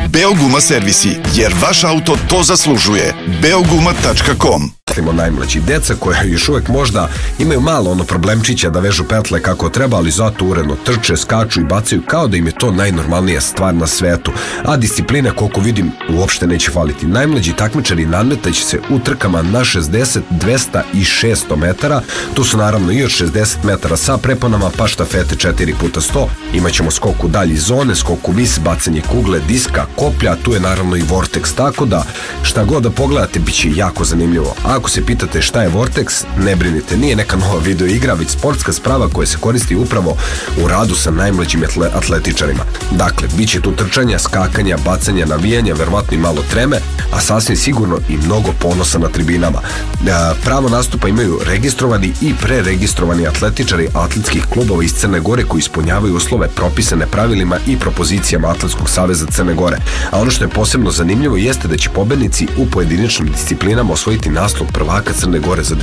Beoguma servisi, jer vaš auto to zaslužuje. Beoguma.com. Najmlađi deca koja još uvek možda imaju malo problemčića da vežu petle kako treba, ali zato uredno trče, skaču i bacaju kao da im je to najnormalnija stvar na svetu, a disciplina koliko vidim uopšte neće faliti. Najmlađi takmičari nadmetaće se u trkama na 60, 200 i 600 metara, tu su naravno i od 60 metara sa preponama pa štafete 4x100, imaćemo skok u dalji zone, skok u vis, bacanje kugle, diska, koplja, tu je naravno i Vortex, tako da šta god da pogledate bit će jako zanimljivo. Ako se pitate šta je Vortex, ne brinite, nije neka nova video igra, već sportska sprava koja se koristi upravo u radu sa najmlađim atletičarima. Dakle, bit će tu trčanja, skakanja, bacanja, navijanja, verovatno i malo treme, a sasvim sigurno i mnogo ponosa na tribinama. Pravo nastupa imaju registrovani i preregistrovani atletičari atletskih klubova iz Crne Gore koji ispunjavaju uslove propisane pravilima i propozicijama Atletskog saveza Crne Gore. A ono što je posebno zanimljivo jeste da će pobednici u pojedinačnim disciplinama osvojiti naslov prvaka Crne Gore za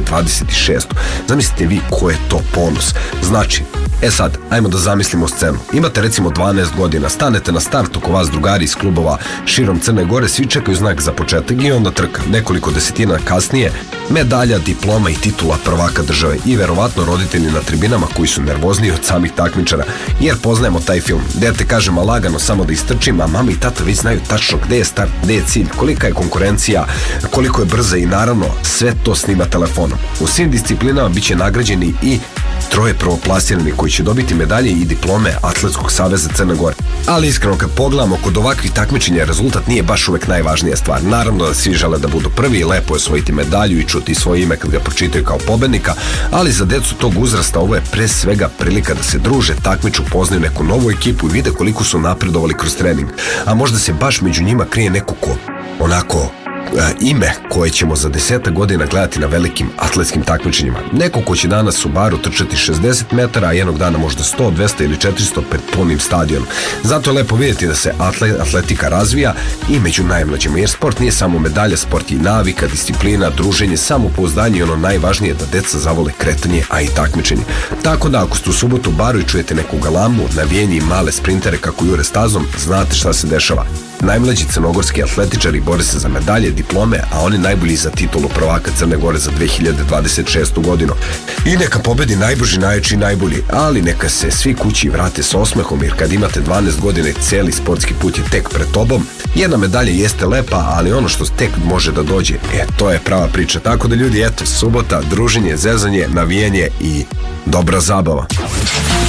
2026. Zamislite vi ko je to ponos. Znači, sad, ajmo da zamislimo scenu. Imate recimo 12 godina, stanete na start oko vas drugari iz klubova širom Crne Gore, svi čekaju znak za početak i onda trka. Nekoliko desetina kasnije, medalja, diploma i titula prvaka države i verovatno roditelji na tribinama koji su nervozniji od samih takmičara, jer poznajemo taj film. Dete kaže ma lagano samo da istrčim, a mama i tata već znaju tačno gde je start, gde je cilj, kolika je konkurencija, koliko je brza i naravno sve to snima telefonom. U svim disciplinama bit će nagrađeni i 3 prvoplasirani koji će dobiti medalje i diplome Atletskog saveza Crne Gore. Ali iskreno kad pogledamo, kod ovakvih takmičenja rezultat nije baš uvek najvažnija stvar. Naravno da svi žele da budu prvi i lepo je osvojiti medalju i čuti svoje ime kad ga pročitaju kao pobednika, ali za decu tog uzrasta ovo je pre svega prilika da se druže, takmiču, poznaju neku novu ekipu i vide koliko su napredovali kroz trening. A možda se baš među njima krije neko ko onako ime koje ćemo za 10 godina gledati na velikim atletskim takmičenjima. Neko ko će danas u Baru trčati 60 metara, a jednog dana možda 100, 200 ili 400 pred punim stadionom. Zato je lepo vidjeti da se atletika razvija i među najmlađima, jer sport nije samo medalja, sport je navika, disciplina, druženje, samopouzdanje i ono najvažnije da deca zavole kretanje, a i takmičenje. Tako da ako ste u subotu u Baru i čujete neku galamu, navijenje i male sprintere kako jure stazom, znate šta se dešava. Najmlađi crnogorski atletičari bore se za medalje, diplome, a oni najbolji za titulu prvaka Crne Gore za 2026. godinu. I neka pobedi najbrži, najjači i najbolji, ali neka se svi kući vrate s osmehom, jer kad imate 12 godina i cijeli sportski put je tek pred tobom, jedna medalja jeste lepa, ali ono što tek može da dođe, to je prava priča. Tako da ljudi, subota, druženje, zezanje, navijanje i dobra zabava.